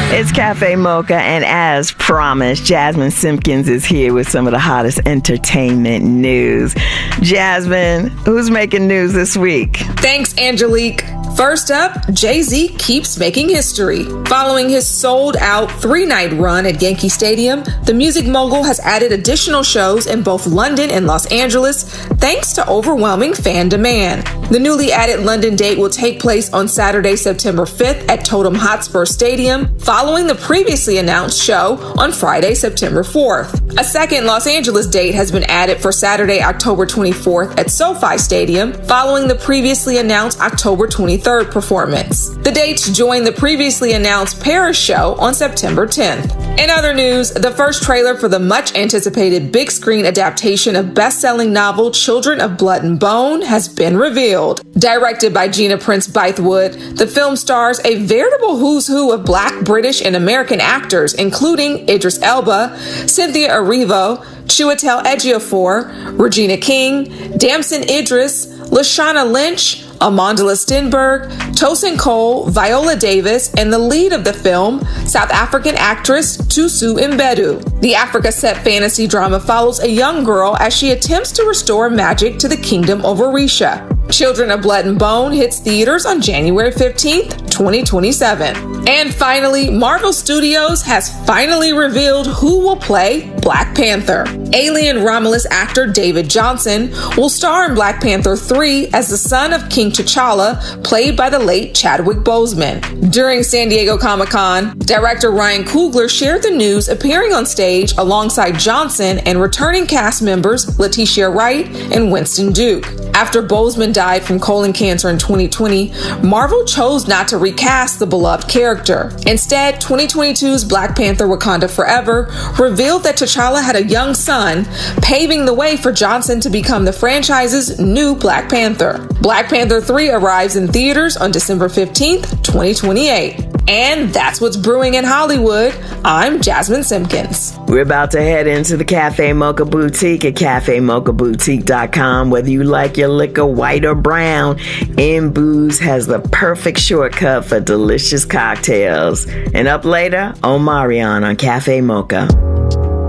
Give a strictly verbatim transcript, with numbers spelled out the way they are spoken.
It's Cafe Mocha, and as promised, Jasmine Simpkins is here with some of the hottest entertainment news. Jasmine, who's making news this week? Thanks, Angelique. First up, Jay-Z keeps making history. Following his sold-out three-night run at Yankee Stadium, the music mogul has added additional shows in both London and Los Angeles, thanks to overwhelming fan demand. The newly added London date will take place on Saturday, September fifth at Tottenham Hotspur Stadium, following the previously announced show on Friday, September fourth. A second Los Angeles date has been added for Saturday, October twenty-fourth at SoFi Stadium, following the previously announced October twenty-third performance. The dates join the previously announced Paris show on September tenth. In other news, the first trailer for the much-anticipated big screen adaptation of best-selling novel Children of Blood and Bone has been revealed. Directed by Gina Prince Bythewood, the film stars a veritable who's who of Black, British, and American actors, including Idris Elba, Cynthia Erivo, Chiwetel Ejiofor, Regina King, Damson Idris, Lashana Lynch, Amandla Stenberg, Tosin Cole, Viola Davis, and the lead of the film, South African actress Thuso Mbedu. The Africa-set fantasy drama follows a young girl as she attempts to restore magic to the kingdom of Orisha. Children of Blood and Bone hits theaters on January fifteenth, twenty twenty-seven. And finally, Marvel Studios has finally revealed who will play Black Panther. Alien Romulus actor David Johnson will star in Black Panther three as the son of King T'Challa, played by the late Chadwick Boseman. During San Diego Comic-Con, director Ryan Coogler shared the news, appearing on stage alongside Johnson and returning cast members Letitia Wright and Winston Duke. After Boseman died from colon cancer in twenty twenty, Marvel chose not to recast the beloved character. Instead, twenty twenty-two's Black Panther Wakanda Forever revealed that T'Challa had a young son, paving the way for Johnson to become the franchise's new Black Panther. Black Panther three arrives in theaters on December fifteenth, twenty twenty-eight. And that's what's brewing in Hollywood. I'm Jasmine Simpkins. We're about to head into the Cafe Mocha Boutique at cafe mocha boutique dot com. Whether you like your liquor white or brown, M Booze has the perfect shortcut for delicious cocktails. And up later, Omarion on Cafe Mocha.